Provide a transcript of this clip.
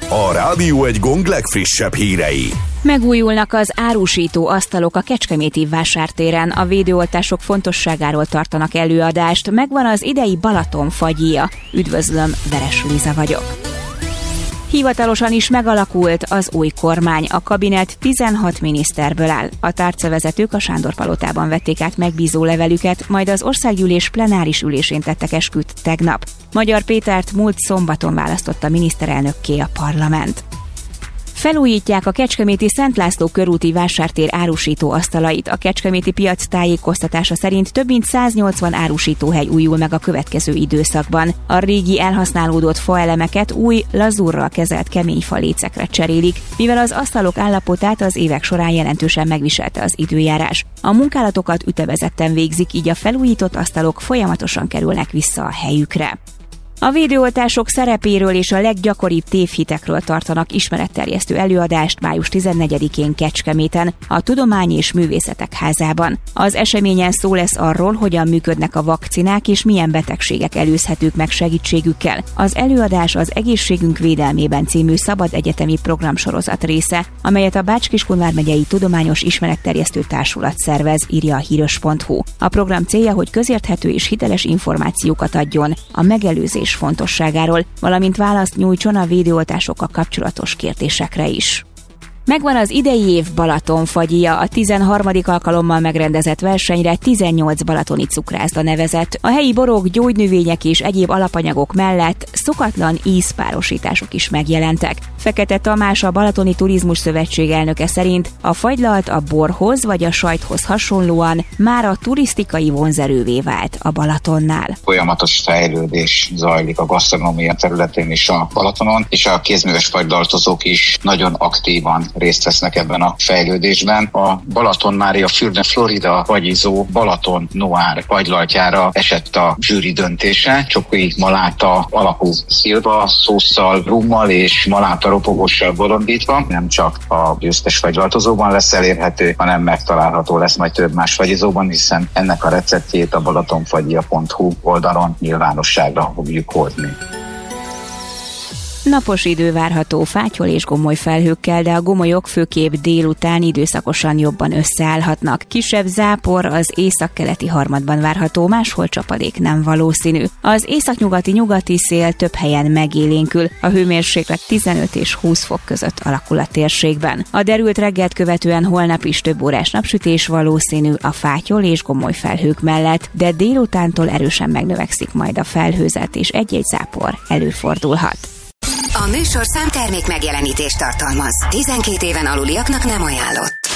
a Rádió Egy Gong legfrissebb hírei. Megújulnak az árusító asztalok a kecskeméti vásártéren, a védőoltások fontosságáról tartanak előadást, megvan az idei Balaton-fagyija. Üdvözlöm, Veres Liza vagyok. Hivatalosan is megalakult az új kormány, a kabinet 16 miniszterből áll. A tárcavezetők a Sándor-palotában vették át megbízó levelüket, majd az országgyűlés plenáris ülésén tettek esküt tegnap. Magyar Pétert múlt szombaton választotta miniszterelnökké a parlament. Felújítják a kecskeméti Szent László körúti vásártér árusító asztalait. A kecskeméti piac tájékoztatása szerint több mint 180 árusítóhely újul meg a következő időszakban. A régi elhasználódott faelemeket új, lazúrral kezelt kemény falécekre cserélik, mivel az asztalok állapotát az évek során jelentősen megviselte az időjárás. A munkálatokat ütemezetten végzik, így a felújított asztalok folyamatosan kerülnek vissza a helyükre. A védőoltások szerepéről és a leggyakoribb tévhitekről tartanak ismeretterjesztő előadást május 14-én Kecskeméten, a Tudomány és Művészetek Házában. Az eseményen szó lesz arról, hogyan működnek a vakcinák és milyen betegségek előzhetők meg segítségükkel. Az előadás az Egészségünk védelmében című szabad egyetemi programsorozat része, amelyet a Bács-Kiskun vármegyei Tudományos Ismeretterjesztő Társulat szervez, írja a híros.hu. A program célja, hogy közérthető és hiteles információkat adjon a megelőzés fontosságáról, valamint választ nyújtson a védőoltásokkal kapcsolatos kérdésekre is. Megvan az idei év Balaton-fagyija, a 13. alkalommal megrendezett versenyre 18 balatoni cukrászda nevezett. A helyi borok, gyógynövények és egyéb alapanyagok mellett szokatlan ízpárosítások is megjelentek. Fekete Tamás, a Balatoni Turizmus Szövetség elnöke szerint a fagylalt a borhoz vagy a sajthoz hasonlóan már a turisztikai vonzerővé vált a Balatonnál. Folyamatos fejlődés zajlik a gasztronómia területén is a Balatonon, és a kézműves fagylaltozók is nagyon aktívan részt vesznek ebben a fejlődésben. A Balaton Mária Fürne Florida fagyizó Balaton Noir fagylaltjára esett a zsűri döntése. Csoki maláta alapú szilva, szósszal, rummal és maláta ropogossal bolondítva. Nem csak a győztes fagylaltozóban lesz elérhető, hanem megtalálható lesz majd több más fagyizóban, hiszen ennek a receptjét a balatonfagyia.hu oldalon nyilvánosságra fogjuk hozni. Napos idő várható fátyol és gomoly felhőkkel, de a gomolyok főképp délután időszakosan jobban összeállhatnak. Kisebb zápor az északkeleti harmadban várható, máshol csapadék nem valószínű. Az északnyugati szél több helyen megélénkül, a hőmérséklet 15 és 20 fok között alakul a térségben. A derült reggelt követően holnap is több órás napsütés valószínű a fátyol és gomoly felhők mellett, de délutántól erősen megnövekszik majd a felhőzet, és egy-egy zápor előfordulhat. A műsorszám termék megjelenítést tartalmaz. 12 éven aluliaknak nem ajánlott.